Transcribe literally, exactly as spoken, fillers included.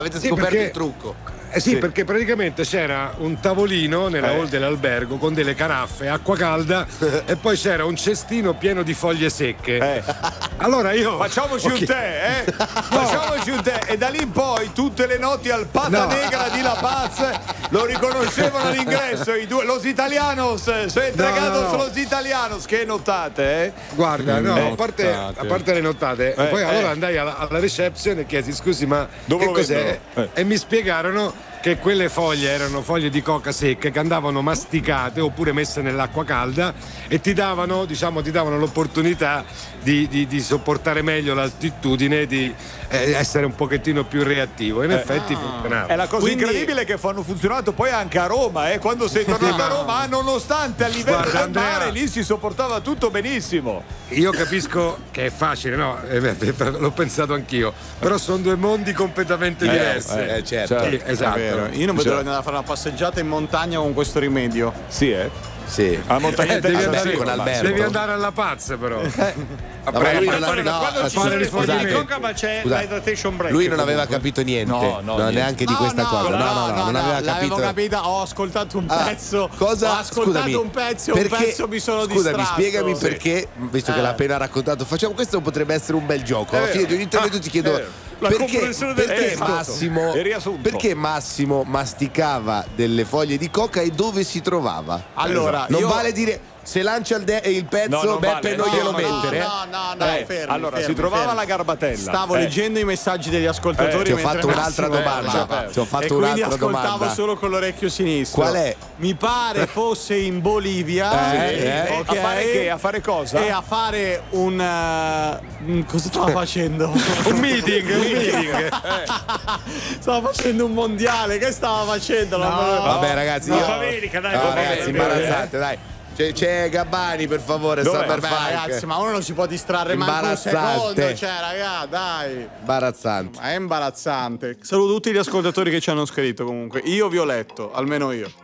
Avete Sì, scoperto perché- il trucco. Eh sì, Sì. perché praticamente c'era un tavolino nella Eh. hall dell'albergo con delle caraffe, acqua calda e poi c'era un cestino pieno di foglie secche. Eh. Allora io Facciamoci ho un chi- tè, eh? Facciamoci un tè. E da lì in poi tutte le notti al Pata No. Negra di La Paz lo riconoscevano all'ingresso. I due, los italianos, sono entregados no, no. los italianos. Che nottate, eh? Guarda, no, a Nottate. parte, a parte le nottate, Eh, poi eh. allora andai alla, alla reception e chiesi scusi, ma Dove che lo cos'è? vendono? Eh. E mi spiegarono che quelle foglie erano foglie di coca secche che andavano masticate oppure messe nell'acqua calda e ti davano, diciamo, ti davano l'opportunità di, di- di sopportare meglio l'altitudine, di eh, essere un pochettino più reattivo. In effetti funzionava. È la cosa Quindi- incredibile che fanno funzionato poi anche a Roma, eh? Quando sei tornato a Roma, ah, nonostante a livello Guarda, del Andrea- mare lì si sopportava tutto benissimo. Io capisco che è facile, no? Eh, beh, l'ho pensato anch'io, però sono due mondi completamente diversi. Eh, certo. Sì, esatto. È vero. Io non vedo l'ora di andare a fare una passeggiata in montagna con questo rimedio. Sì, eh? Sì. A montagnetta Eh, devi, di Albergo, andare, con Albergo. devi andare alla pazza però. No, ma lui non Quando, no, quando ci scusa, sono le foglie di scusate. coca, ma c'è Scusa, l'hydration break. lui non aveva comunque. capito niente, No, no, niente. neanche di questa cosa. No, no, no, non aveva l'avevo capito. capita, ho ascoltato un Ah, pezzo. cosa? Ho ascoltato Scusami, un pezzo e un perché- pezzo mi sono scusami, distratto. spiegami Sì. perché, visto che Eh. l'ha appena raccontato, facciamo questo potrebbe essere un bel gioco. Alla vero. fine di ogni intervento ti chiedo vero. La perché, comprensione del perché testo. Massimo Il riassunto. perché Massimo masticava delle foglie di coca e dove si trovava? Allora, non io- vale dire se lancia il, de- il pezzo, No, non Beppe vale, non no, glielo no, mettere. No, no, no, Eh, fermi, allora, fermi, si trovava fermi. la garbatella. Stavo Eh. leggendo i messaggi degli ascoltatori Eh, ti ho mentre fatto un'altra Massimo domanda. parlava. Ti ho fatto e quindi un'altra ascoltavo domanda. solo con l'orecchio sinistro. Qual è? Mi pare fosse in Bolivia. Eh, eh. ok? A fare che? A fare cosa? E a fare un. eh, mm, cosa stava facendo? Un meeting, un meeting. Stava facendo un mondiale. Che stava facendo? Non me lo- Vabbè ragazzi, No, io... Copa America, dai, No, Copa ragazzi, America. imbarazzante, dai. C'è, c'è Gabbani, per favore, Dov'è? Summer Vabbè, Fike. ragazzi, ma uno non si può distrarre manco un Imbarazzante. secondo. Cioè, raga, dai. Imbarazzante. Ma è imbarazzante. Saluto tutti gli ascoltatori che ci hanno scritto comunque. Io vi ho letto, almeno io.